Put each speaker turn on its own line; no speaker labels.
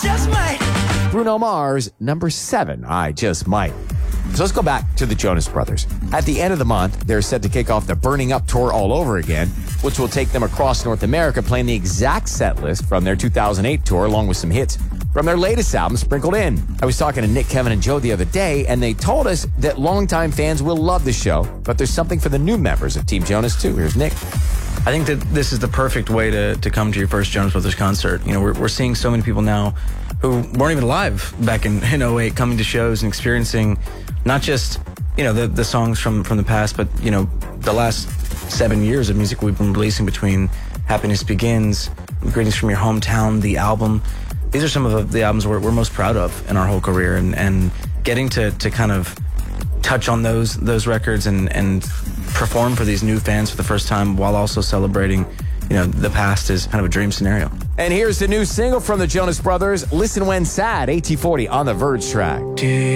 just might.
Bruno Mars, number 7, I Just Might. So let's go back to the Jonas Brothers. At the end of the month, they're set to kick off the Burning Up tour all over again, which will take them across North America, playing the exact set list from their 2008 tour, along with some hits from their latest album sprinkled in. I was talking to Nick, Kevin, and Joe the other day, and they told us that longtime fans will love the show, but there's something for the new members of Team Jonas, too. Here's Nick.
I think that this is the perfect way to come to your first Jonas Brothers concert. You know, we're seeing so many people now who weren't even alive back in 08 coming to shows and experiencing not just, you know, the songs from the past, but, you know, the last 7 years of music we've been releasing between Happiness Begins, Greetings from Your Hometown, the album. These are some of the albums we're most proud of in our whole career, and getting to kind of touch on those records and perform for these new fans for the first time while also celebrating, you know, the past is kind of a dream scenario.
And here's the new single from the Jonas Brothers, Listen When Sad, AT40 on the Verge track.